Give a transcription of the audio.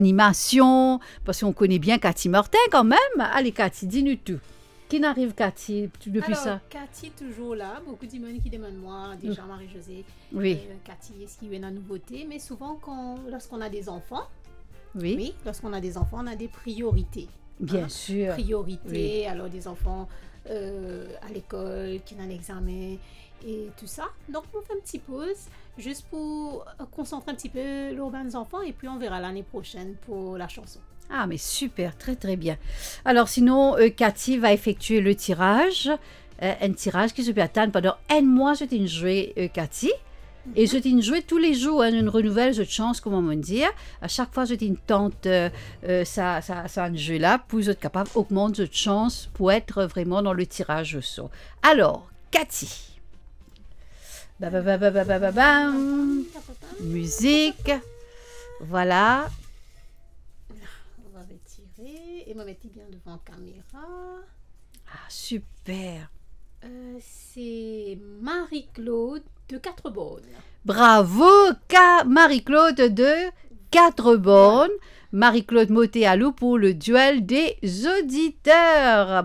animation, parce qu'on connaît bien Cathy Martin quand même. Allez Cathy, dis-nous tout. Qui n'arrive Cathy depuis Alors, ça? Cathy toujours là. Beaucoup de monde qui demandent moi, déjà Marie-Josée, Oui, Cathy, est-ce qu'il y a une nouveauté? Mais souvent, lorsqu'on a des enfants, oui, lorsqu'on a des enfants, on a des priorités. bien sûr. Priorités, alors des enfants à l'école, qui ont un examen et tout ça. Donc, on fait une petite pause juste pour concentrer un petit peu l'urbain des enfants et puis on verra l'année prochaine pour la chanson. Ah, mais super, très très bien. Alors sinon, Cathy va effectuer le tirage, un tirage qui se peut attendre pendant un mois. Je t'ai joué, Cathy. Et je t'ai joué tous les jours, une renouvelle de chance, comment me dire. À chaque fois, je t'ai tente ça un jeu là, pour être capable d'augmenter de chance pour être vraiment dans le tirage au sort. Alors, Cathy. Bam. Musique. Voilà. On va retirer et me mettre bien devant la caméra. Ah, super. C'est Marie-Claude de Quatre-Bornes. Bravo, Marie-Claude de Quatre-Bornes. Marie-Claude Moté-Alou pour le duel des auditeurs.